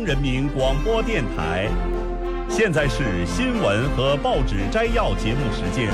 人民广播电台，现在是新闻和报纸摘要节目时间。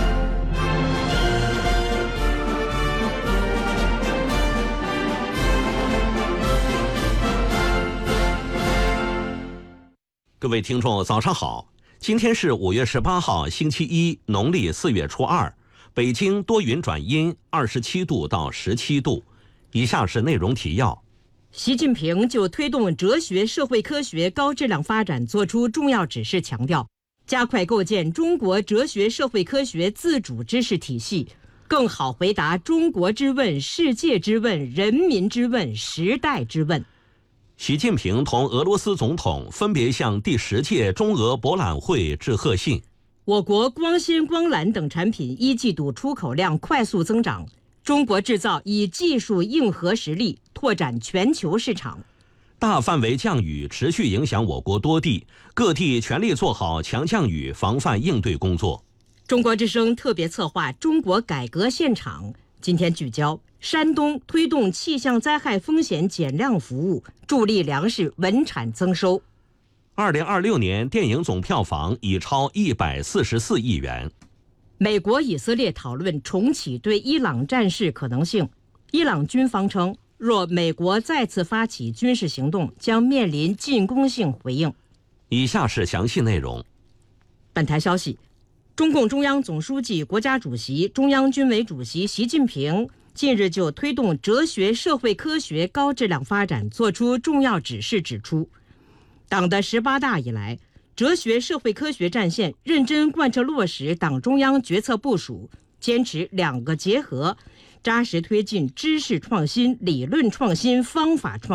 各位听众，早上好！今天是5月18号，星期一，农历4月初2，北京多云转阴，27度到17度。以下是内容提要。 习近平就推动哲学社会科学高质量发展作出重要指示，强调加快构建中国哲学社会科学自主知识体系，更好回答中国之问、世界之问、人民之问、时代之问。 习近平同俄罗斯总统分别向第10届中俄博览会致贺信。 我国光纤、光缆等产品一季度出口量快速增长，中国制造以技术硬核实力拓展全球市场。 大范围降雨持续影响我国多地，各地全力做好强降雨防范应对工作。 中国之声特别策划中国改革现场，今天聚焦山东推动气象灾害风险减量服务，助力粮食稳产增收。 2026年电影总票房已超144亿元。 美国、以色列讨论重启对伊朗战事可能性。伊朗军方称，若美国再次发起军事行动，将面临进攻性回应。 以下是详细内容。 本台消息，中共中央总书记、国家主席、中央军委主席习近平近日就推动哲学社会科学高质量发展作出重要指示，指出，党的18大以来，哲学社会科学战线认真贯彻落实党中央决策部署，坚持两个结合，扎实推进知识创新、理论创新、方法创新。